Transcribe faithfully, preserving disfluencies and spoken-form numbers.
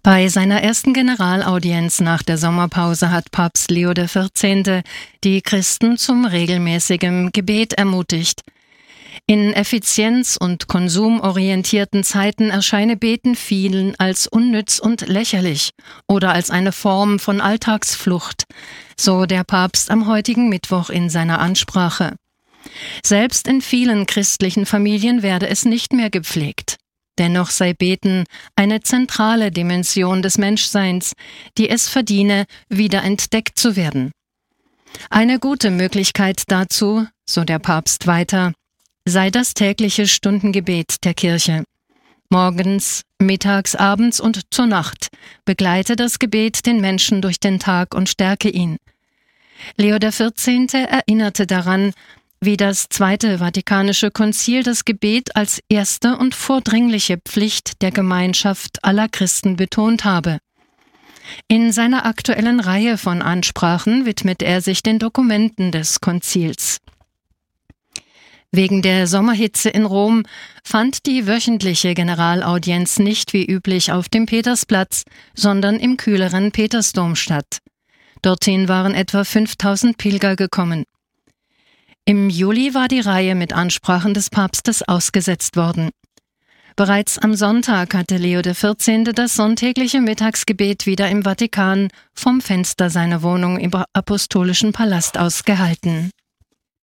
Bei seiner ersten Generalaudienz nach der Sommerpause hat Papst Leo der Vierzehnte die Christen zum regelmäßigen Gebet ermutigt. In effizienz- und konsumorientierten Zeiten erscheine Beten vielen als unnütz und lächerlich oder als eine Form von Alltagsflucht, so der Papst am heutigen Mittwoch in seiner Ansprache. Selbst in vielen christlichen Familien werde es nicht mehr gepflegt. Dennoch sei Beten eine zentrale Dimension des Menschseins, die es verdiene, wieder entdeckt zu werden. Eine gute Möglichkeit dazu, so der Papst weiter, sei das tägliche Stundengebet der Kirche. Morgens, mittags, abends und zur Nacht begleite das Gebet den Menschen durch den Tag und stärke ihn. Leo der Vierzehnte erinnerte daran, wie das Zweite Vatikanische Konzil das Gebet als erste und vordringliche Pflicht der Gemeinschaft aller Christen betont habe. In seiner aktuellen Reihe von Ansprachen widmet er sich den Dokumenten des Konzils. Wegen der Sommerhitze in Rom fand die wöchentliche Generalaudienz nicht wie üblich auf dem Petersplatz, sondern im kühleren Petersdom statt. Dorthin waren etwa fünftausend Pilger gekommen. Im Juli war die Reihe mit Ansprachen des Papstes ausgesetzt worden. Bereits am Sonntag hatte Leo der Vierzehnte das sonntägliche Mittagsgebet wieder im Vatikan vom Fenster seiner Wohnung im Apostolischen Palast aus gehalten.